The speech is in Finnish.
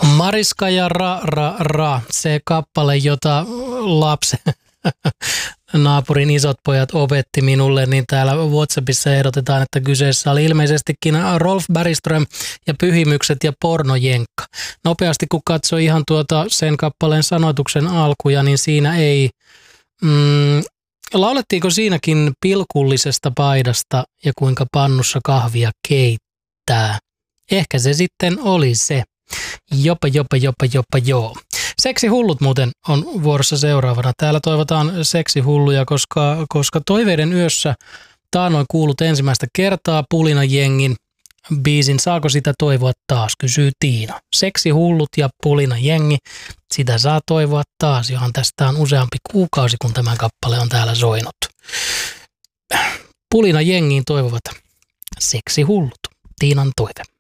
Mariska ja ra, se kappale, jota naapurin isot pojat opetti minulle, niin täällä WhatsAppissa ehdotetaan, että kyseessä oli ilmeisestikin Rolf Bergström ja Pyhimykset ja Pornojenkka. Nopeasti kun katsoi ihan sen kappaleen sanoituksen alkuja, niin siinä ei... laulettiinko siinäkin pilkullisesta paidasta ja kuinka pannussa kahvia keittää? Ehkä se sitten oli se. Jopa joo. Seksihullut muuten on vuorossa seuraavana. Täällä toivotaan seksihulluja, koska Toiveiden yössä taannoin kuulut ensimmäistä kertaa Pulinajengin biisin. Saako sitä toivoa taas, kysyy Tiina. Seksihullut ja Pulinajengi, sitä saa toivoa taas, johon tästä on useampi kuukausi, kun tämä kappale on täällä soinut. Pulinajengiin toivovat seksihullut. Tiinan toive.